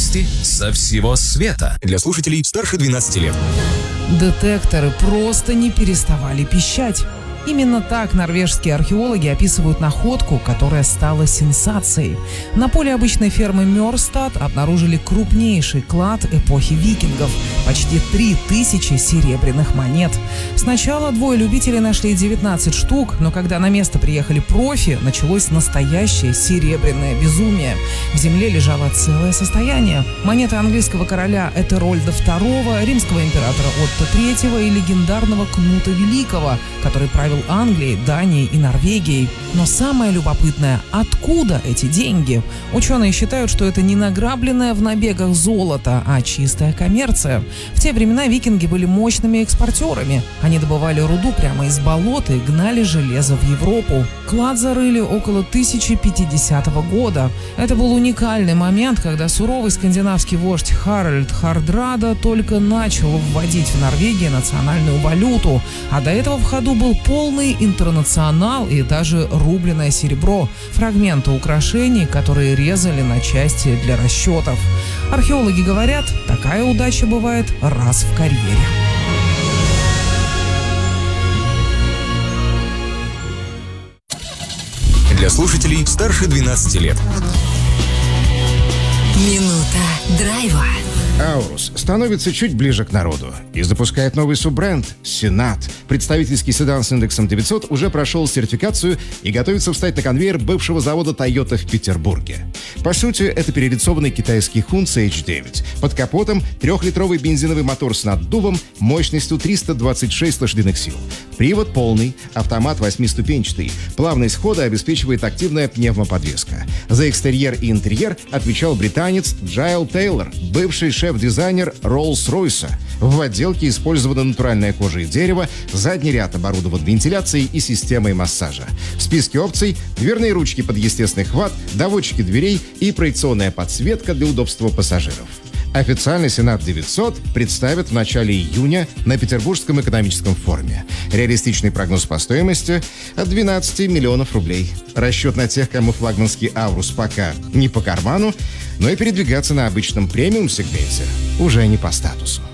Новости со всего света. Для слушателей старше 12 лет. Детекторы просто не переставали пищать. Именно так норвежские археологи описывают находку, которая стала сенсацией. На поле обычной фермы Мёрстад обнаружили крупнейший клад эпохи викингов – почти 3000 серебряных монет. Сначала двое любителей нашли 19 штук, но когда на место приехали профи, началось настоящее серебряное безумие. В земле лежало целое состояние. Монеты английского короля Этерольда II, римского императора Отто III и легендарного Кнута Великого, который правил Англией, Данией и Норвегией. Но самое любопытное – откуда эти деньги? Ученые считают, что это не награбленное в набегах золото, а чистая коммерция. В те времена викинги были мощными экспортерами. Они добывали руду прямо из болот и гнали железо в Европу. Клад зарыли около 1050 года. Это был уникальный момент, когда суровый скандинавский вождь Харальд Хардрада только начал вводить в Норвегии национальную валюту, а до этого в ходу был полный интернационал и даже рубленое серебро, фрагменты украшений, которые резали на части для расчетов. Археологи говорят, такая удача бывает раз в карьере. Для слушателей старше 12 лет. Минута драйва. Аурус становится чуть ближе к народу и запускает новый суббренд «Сенат». Представительский седан с индексом 900 уже прошел сертификацию и готовится встать на конвейер бывшего завода Toyota в Петербурге. По сути, это перелицованный китайский Hyundai CH9. Под капотом 3-литровый бензиновый мотор с наддувом мощностью 326 лошадиных сил. Привод полный, автомат 8-ступенчатый. Плавность хода обеспечивает активная пневмоподвеска. За экстерьер и интерьер отвечал британец Джайл Тейлор, бывший шеф-дизайнер Rolls-Royce. В отделке использована натуральная кожа и дерево, задний ряд оборудован вентиляцией и системой массажа. В списке опций – дверные ручки под естественный хват, доводчики дверей и проекционная подсветка для удобства пассажиров. Официальный Сенат 900 представят в начале июня на Петербургском экономическом форуме. Реалистичный прогноз по стоимости – от 12 миллионов рублей. Расчет на тех, кому флагманский Аурус пока не по карману, но и передвигаться на обычном премиум-сегменте уже не по статусу.